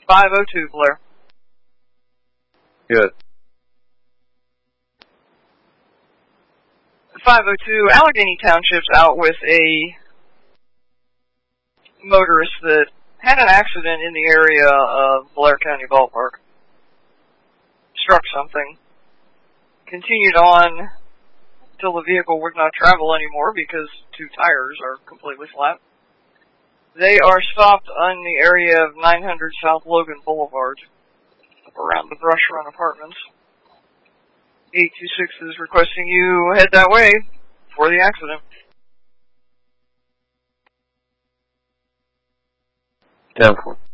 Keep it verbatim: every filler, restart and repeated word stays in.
five oh two, Blair. Good. five oh two, Allegheny Township's out with a motorist that had an accident in the area of Blair County Ballpark. Struck something. Continued on until the vehicle would not travel anymore because two tires are completely flat. They are stopped on the area of nine hundred South Logan Boulevard, up around the Brush Run Apartments. eight two six is requesting you head that way for the accident. ten four.